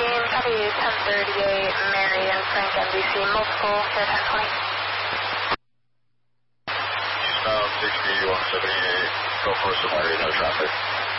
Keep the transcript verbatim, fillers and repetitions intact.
sixteen, copy ten thirty-eight, Mary and Frank N B C, multiple for ten twenty. Eastbound sixty, one seventy-eight, go for Samari, no traffic.